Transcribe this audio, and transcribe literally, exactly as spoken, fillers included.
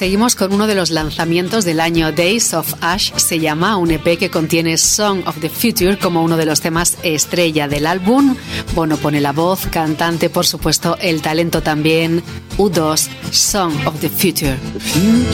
Seguimos con uno de los lanzamientos del año. Days of Ash se llama, un E P que contiene Song of the Future como uno de los temas estrella del álbum. Bono pone la voz, cantante, por supuesto, el talento también. U dos, Song of the Future.